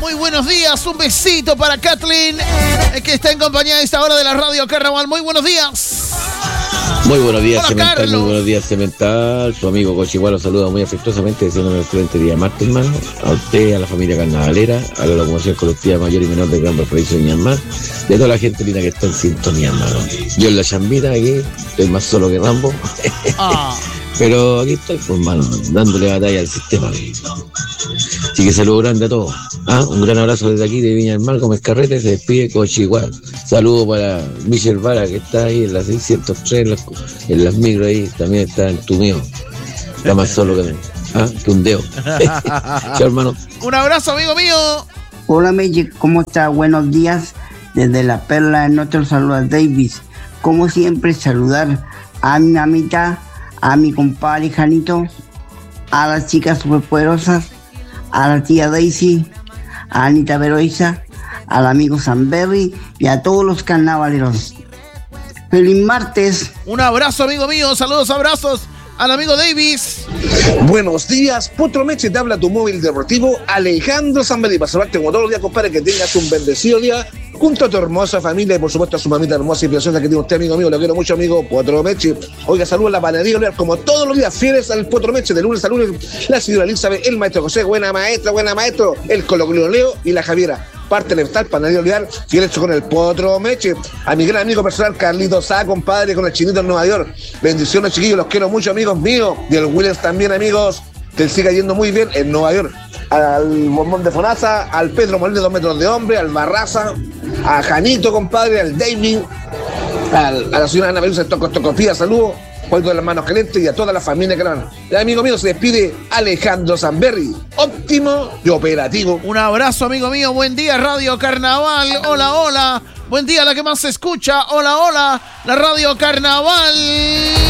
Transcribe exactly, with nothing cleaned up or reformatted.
Muy buenos días, un besito para Kathleen, eh, que está en compañía a esta hora de la Radio Carnaval. Muy buenos días. Muy buenos días, Hola, Cemental, Carlos. muy buenos días, Cemental. Su amigo Cochigual lo saluda muy afectuosamente, deseándome un excelente día martes, hermano. A usted, a la familia carnavalera, a la locomoción colectiva mayor y menor de Gran Valparaíso y Ñamar, de toda la gente linda que está en sintonía, hermano. Yo en la chambita aquí, estoy más solo que Rambo. Ah. Pero aquí estoy, pues, hermano, dándole batalla al sistema. Así que saludo grande a todos. ¿Ah? Un gran abrazo desde aquí de Viña del Mar, Gómez Carrete, se despide Cochigual. Saludo para Michelle Vara, que está ahí en la seiscientos tres, en las, en las micro ahí, también está en tu mío. Está más solo que, ¿ah? que un dedo. Chao, hermano. Un abrazo, amigo mío. Hola, Magic, ¿cómo está? Buenos días. Desde la Perla del Norte, saluda Davis. Como siempre, saludar a mi mamita, a mi compadre Janito, a las chicas superpoderosas, a la tía Daisy, a Anita Veroiza, al amigo Sanberry y a todos los carnavaleros. ¡Feliz martes! Un abrazo, amigo mío. Saludos, abrazos al amigo Davis. Buenos días, Potro Meche, te habla tu móvil deportivo Alejandro Sanberry. Para saludarte como todos los días, compadre, que tengas un bendecido día junto a tu hermosa familia y por supuesto a su mamita hermosa y preciosa que tiene usted, amigo mío. Lo quiero mucho, amigo Potro Meche. Oiga, saludos a la panadería Olear, como todos los días, fieles al Potro Meche, de lunes a lunes, la señora Elizabeth, el maestro José, buena maestra, buena maestro, el Colocolino Leo y la Javiera. Parte elemental, panadería Olear, fieles con el Potro Meche. A mi gran amigo personal, Carlito Sá, compadre, con el chinito en Nueva York. Bendiciones, chiquillos, los quiero mucho, amigos míos. Y el Williams también, amigos, que él siga yendo muy bien en Nueva York. Al Bombón de Fonaza, al Pedro Molina de dos metros de hombre, al Barraza, a Janito, compadre, al David, al, a la señora Ana Belusa de Tocostocopía, saludos, Juego de las Manos Calientes y a toda la familia que van. El amigo mío se despide Alejandro Sanberry, óptimo y operativo. Un abrazo, amigo mío. Buen día, Radio Carnaval. Hola, hola. Buen día, la que más se escucha. Hola, hola, la Radio Carnaval.